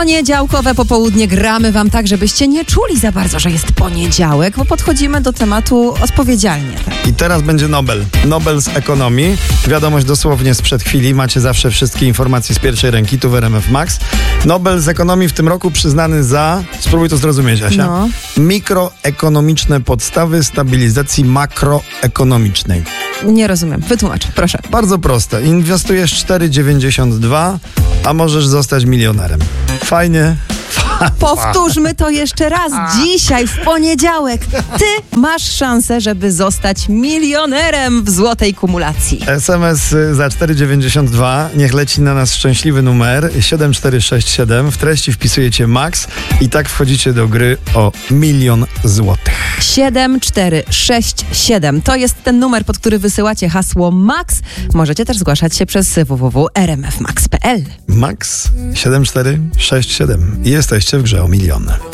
Poniedziałkowe popołudnie gramy wam tak, żebyście nie czuli za bardzo, że jest poniedziałek, bo podchodzimy do tematu odpowiedzialnie. Tak? I teraz będzie Nobel. Nobel z ekonomii. Wiadomość dosłownie sprzed chwili. Macie zawsze wszystkie informacje z pierwszej ręki tu w RMF Max. Nobel z ekonomii w tym roku przyznany za... Spróbuj to zrozumieć, Asia. No. Mikroekonomiczne podstawy stabilizacji makroekonomicznej. Nie rozumiem. Wytłumacz, proszę. Bardzo proste. Inwestujesz 4,92, a możesz zostać milionerem. Fajnie. Powtórzmy to jeszcze raz. Dzisiaj, w poniedziałek, ty masz szansę, żeby zostać milionerem w złotej kumulacji. SMS za 4,92. Niech leci na nas szczęśliwy numer 7467. W treści wpisujecie Max i tak wchodzicie do gry o 1 000 000 złotych. 7467. To jest ten numer, pod który wysyłacie hasło Max. Możecie też zgłaszać się przez www.rmfmax.pl. Max 7467. Jesteście w grze o miliony.